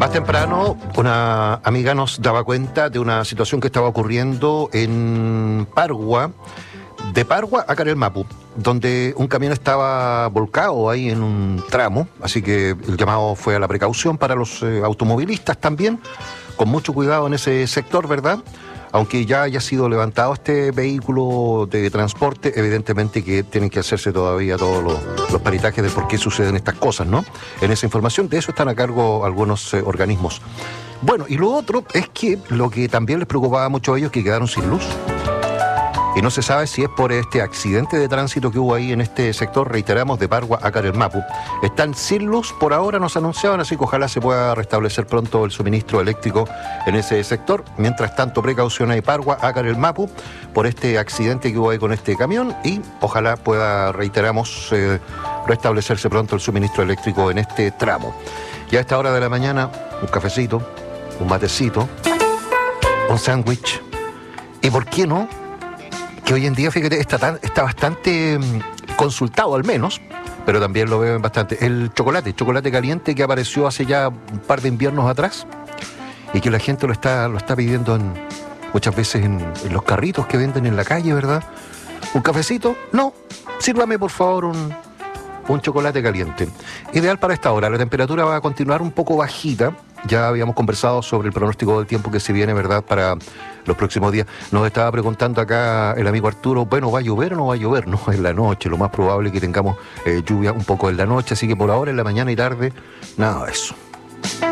Más temprano, una amiga nos daba cuenta de una situación que estaba ocurriendo en Pargua, de Pargua a Carelmapu, donde un camión estaba volcado ahí en un tramo, así que el llamado fue a la precaución para los automovilistas también, con mucho cuidado en ese sector, ¿verdad? Aunque ya haya sido levantado este vehículo de transporte, evidentemente que tienen que hacerse todavía todos los peritajes de por qué suceden estas cosas, ¿no? En esa información, de eso están a cargo algunos organismos. Bueno, y lo otro es que lo que también les preocupaba mucho a ellos es que quedaron sin luz. Y no se sabe si es por este accidente de tránsito que hubo ahí en este sector, reiteramos, de Pargua a Carelmapu. Están sin luz, por ahora nos anunciaban, así que ojalá se pueda restablecer pronto el suministro eléctrico en ese sector. Mientras tanto, precaución de Pargua a Carelmapu por este accidente que hubo ahí con este camión y ojalá pueda, reiteramos, restablecerse pronto el suministro eléctrico en este tramo. Ya a esta hora de la mañana, un cafecito, un matecito, un sándwich y, ¿por qué no?, que hoy en día, fíjate, está bastante consultado al menos, pero también lo veo bastante, el chocolate caliente que apareció hace ya un par de inviernos atrás y que la gente lo está pidiendo muchas veces en los carritos que venden en la calle, ¿verdad? ¿Un cafecito? No, sírvame por favor un chocolate caliente. Ideal para esta hora. La temperatura va a continuar un poco bajita. Ya habíamos conversado sobre el pronóstico del tiempo que se viene, ¿verdad?, para los próximos días. Nos estaba preguntando acá el amigo Arturo, bueno, ¿va a llover o no va a llover? No, en la noche, lo más probable es que tengamos lluvia un poco en la noche, así que por ahora, en la mañana y tarde, nada de eso.